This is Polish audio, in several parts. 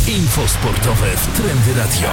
Info sportowe w Trendy Radio.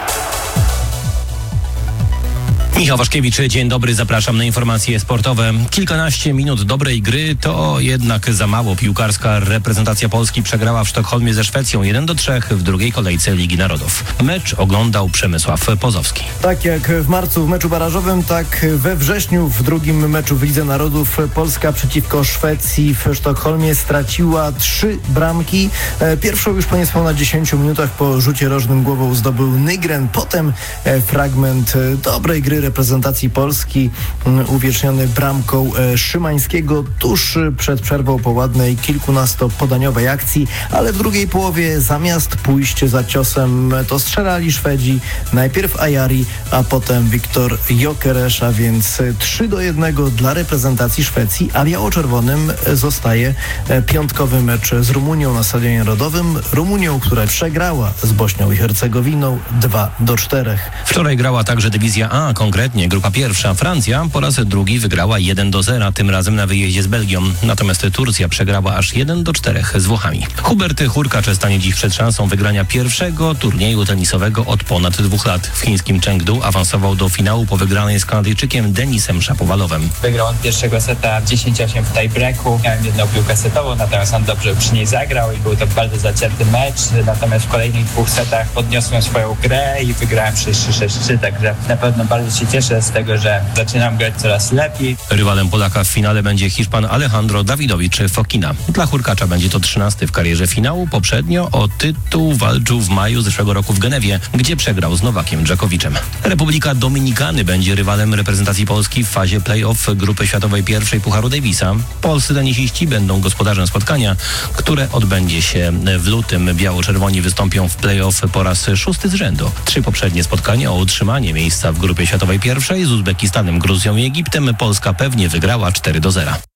Michał Waszkiewicz, dzień dobry, zapraszam na informacje sportowe. Kilkanaście minut dobrej gry to jednak za mało. Piłkarska reprezentacja Polski przegrała w Sztokholmie ze Szwecją 1-3 w drugiej kolejce Ligi Narodów. Mecz oglądał Przemysław Pozowski. Tak jak w marcu w meczu barażowym, tak we wrześniu w drugim meczu w Lidze Narodów Polska przeciwko Szwecji w Sztokholmie straciła 3 bramki. Pierwszą już po niespełna 10 minutach po rzucie rożnym głową zdobył Nygren. Potem fragment dobrej gry reprezentacji Polski uwieczniony bramką Szymańskiego tuż przed przerwą po ładnej kilkunastopodaniowej akcji, ale w drugiej połowie zamiast pójść za ciosem to strzelali Szwedzi, najpierw Ajari, a potem Wiktor Gyökeres, a więc 3-1 dla reprezentacji Szwecji, a biało-czerwonym zostaje piątkowy mecz z Rumunią na Stadionie Narodowym. Rumunią, która przegrała z Bośnią i Hercegowiną 2-4. Wczoraj grała także dywizja A, konkretnie grupa pierwsza. Francja po raz drugi wygrała 1-0, tym razem na wyjeździe z Belgią. Natomiast Turcja przegrała aż 1-4 z Włochami. Hubert Hurkacz stanie dziś przed szansą wygrania pierwszego turnieju tenisowego od ponad 2 lat. W chińskim Chengdu awansował do finału po wygranej z Kanadyjczykiem Denisem Szapowalowem. Wygrał on pierwszego seta 10-8 w tiebreaku. Miałem jedną piłkę setową, natomiast on dobrze przy niej zagrał i był to bardzo zacięty mecz. Natomiast w kolejnych 2 setach podniosłem swoją grę i wygrałem 6-3, także na pewno bardzo się cieszę z tego, że zaczynam grać coraz lepiej. Rywalem Polaka w finale będzie Hiszpan Alejandro Dawidowicz Fokina. Dla Hurkacza będzie to 13 w karierze finału. Poprzednio o tytuł walczył w maju zeszłego roku w Genewie, gdzie przegrał z Nowakiem Dżokowiczem. Republika Dominikany będzie rywalem reprezentacji Polski w fazie play-off grupy światowej pierwszej Pucharu Davisa. Polscy tenisiści będą gospodarzem spotkania, które odbędzie się w lutym. Biało-czerwoni wystąpią w play-off po raz 6 z rzędu. 3 poprzednie spotkania o utrzymanie miejsca w grupie światowej pierwszej z Uzbekistanem, Gruzją i Egiptem Polska pewnie wygrała 4-0.